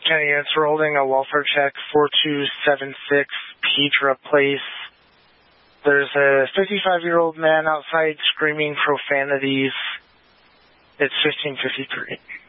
County units are holding a welfare check, 4276 Pedra Place. There's a 55-year-old man outside screaming profanities. It's 1553.